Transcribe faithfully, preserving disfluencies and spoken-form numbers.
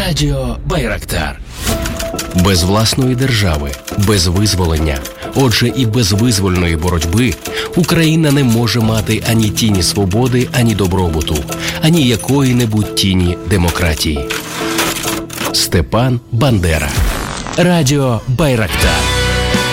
Радіо Байрактар. Без власної держави, без визволення, отже і без визвольної боротьби Україна не може мати ані тіні свободи, ані добробуту, ані якої-небудь тіні демократії. Степан Бандера. Радіо Байрактар.